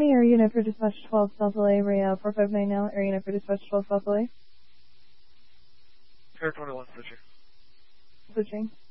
morning, Air Unit for Dispatch 12 South LA, Ray 459 now, Air Unit for Dispatch 12 South LA. Air 21, switching. Switching.